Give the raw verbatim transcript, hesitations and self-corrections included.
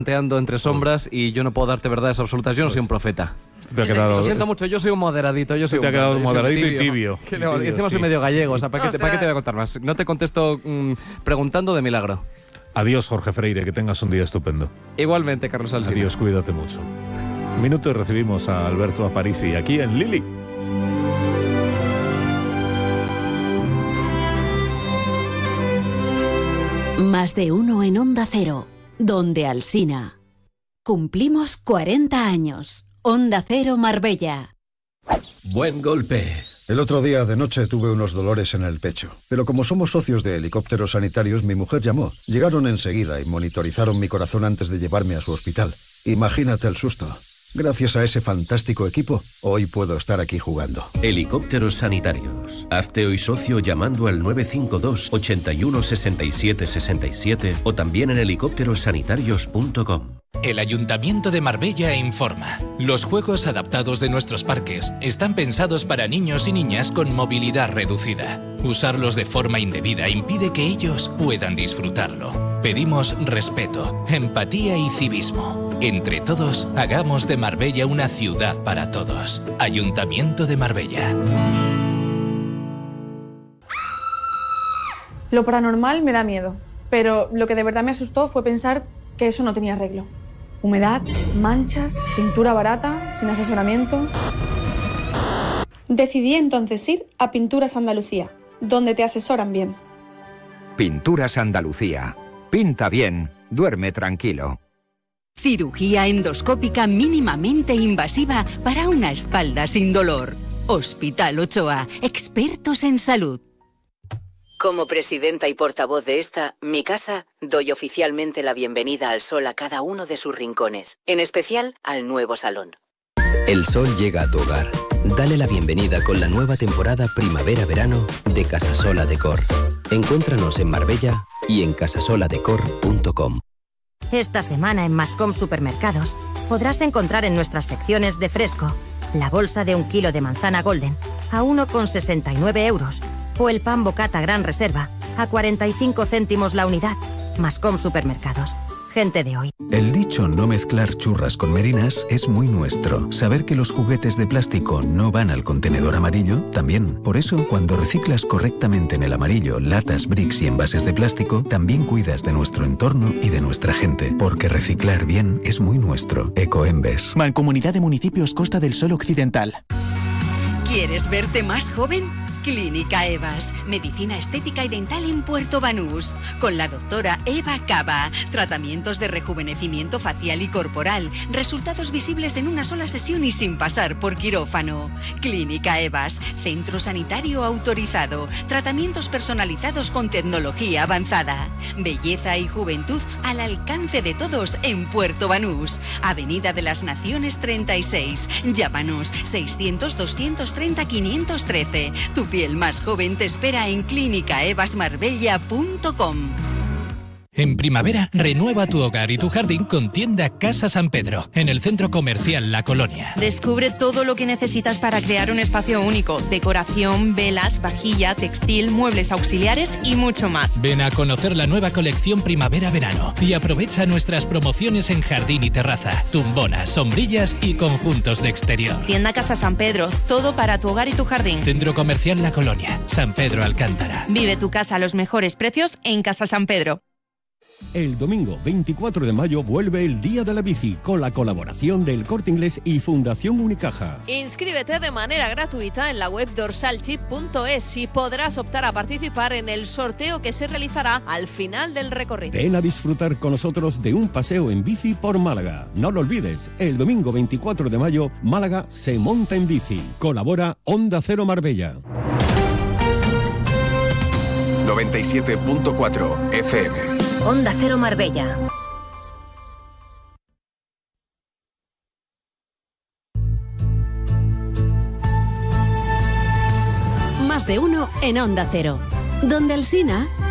planteando entre sombras y yo no puedo darte verdades absolutas. Yo no soy un profeta. Te ha quedado... Lo siento mucho, yo soy un moderadito. Yo soy te un ha quedado yo moderadito soy y tibio. ¿Qué le- Y tibio, encima soy sí. medio gallego, o sea, ¿para qué, te, ¿para qué te voy a contar más? No te contesto mmm, preguntando de milagro. Adiós, Jorge Freire, que tengas un día estupendo. Igualmente, Carlos Alsina. Adiós, cuídate mucho. Un minuto y recibimos a Alberto Aparici aquí en Lili. Más de uno en Onda Cero, donde Alsina. Cumplimos cuarenta años. Onda Cero Marbella. Buen golpe. El otro día de noche tuve unos dolores en el pecho, pero como somos socios de helicópteros sanitarios, mi mujer llamó. Llegaron enseguida y monitorizaron mi corazón antes de llevarme a su hospital. Imagínate el susto. Gracias a ese fantástico equipo, hoy puedo estar aquí jugando. Helicópteros sanitarios. Hazte hoy socio llamando al nueve cinco dos, ochenta y uno, sesenta y siete, sesenta y siete o también en helicópteros sanitarios punto com. El Ayuntamiento de Marbella informa. Los juegos adaptados de nuestros parques están pensados para niños y niñas con movilidad reducida. Usarlos de forma indebida impide que ellos puedan disfrutarlo. Pedimos respeto, empatía y civismo. Entre todos, hagamos de Marbella una ciudad para todos. Ayuntamiento de Marbella. Lo paranormal me da miedo, pero lo que de verdad me asustó fue pensar que eso no tenía arreglo. Humedad, manchas, pintura barata, sin asesoramiento. Decidí entonces ir a Pinturas Andalucía, donde te asesoran bien. Pinturas Andalucía. Pinta bien, duerme tranquilo. Cirugía endoscópica mínimamente invasiva para una espalda sin dolor. Hospital Ochoa, expertos en salud. Como presidenta y portavoz de esta, mi casa, doy oficialmente la bienvenida al sol a cada uno de sus rincones, en especial al nuevo salón. El sol llega a tu hogar. Dale la bienvenida con la nueva temporada primavera-verano de Casasola Decor. Encuéntranos en Marbella y en casasoladecor punto com. Esta semana en Mascom Supermercados podrás encontrar en nuestras secciones de fresco la bolsa de un kilo de manzana golden a uno con sesenta y nueve euros o el pan bocata gran reserva a cuarenta y cinco céntimos la unidad. Mascom Supermercados. Gente de hoy. El dicho no mezclar churras con merinas es muy nuestro. Saber que los juguetes de plástico no van al contenedor amarillo, también. Por eso, cuando reciclas correctamente en el amarillo latas, bricks y envases de plástico, también cuidas de nuestro entorno y de nuestra gente. Porque reciclar bien es muy nuestro. Ecoembes. Mancomunidad de Municipios Costa del Sol Occidental. ¿Quieres verte más joven? Clínica Evas, medicina estética y dental en Puerto Banús, con la doctora Eva Cava. Tratamientos de rejuvenecimiento facial y corporal, resultados visibles en una sola sesión y sin pasar por quirófano. Clínica Evas, centro sanitario autorizado, tratamientos personalizados con tecnología avanzada. Belleza y juventud al alcance de todos en Puerto Banús. Avenida de las Naciones treinta y seis. Llámanos seiscientos, doscientos treinta, quinientos trece. Tu piel más joven te espera en clínica evas marbella punto com. En primavera, renueva tu hogar y tu jardín con tienda Casa San Pedro, en el centro comercial La Colonia. Descubre todo lo que necesitas para crear un espacio único: decoración, velas, vajilla, textil, muebles auxiliares y mucho más. Ven a conocer la nueva colección primavera-verano y aprovecha nuestras promociones en jardín y terraza, tumbonas, sombrillas y conjuntos de exterior. Tienda Casa San Pedro, todo para tu hogar y tu jardín. Centro comercial La Colonia, San Pedro Alcántara. Vive tu casa a los mejores precios en Casa San Pedro. El domingo veinticuatro de mayo vuelve el Día de la Bici con la colaboración del Corte Inglés y Fundación Unicaja. Inscríbete de manera gratuita en la web dorsalchip punto es y podrás optar a participar en el sorteo que se realizará al final del recorrido. Ven a disfrutar con nosotros de un paseo en bici por Málaga. No lo olvides, el domingo veinticuatro de mayo, Málaga se monta en bici. Colabora Onda Cero Marbella. noventa y siete punto cuatro F M. Onda Cero Marbella. Más de uno en Onda Cero, donde Alsina.